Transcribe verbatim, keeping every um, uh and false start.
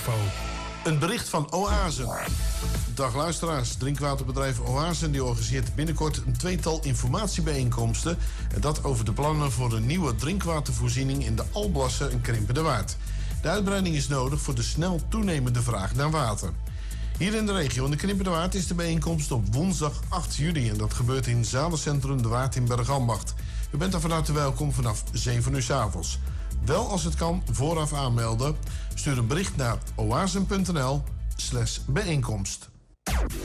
info. Een bericht van Oase. Dag luisteraars, drinkwaterbedrijf Oase die organiseert binnenkort een tweetal informatiebijeenkomsten. En dat over de plannen voor een nieuwe drinkwatervoorziening in de Alblassen en Krimpen-de-Waard. De uitbreiding is nodig voor de snel toenemende vraag naar water. Hier in de regio in de Krimpen-de-Waard is de bijeenkomst op woensdag acht juli. En dat gebeurt in Zalencentrum De Waard in Bergambacht. U bent daar van harte welkom vanaf zeven uur 's avonds. Wel als het kan vooraf aanmelden. Stuur een bericht naar oasen punt n l slash bijeenkomst.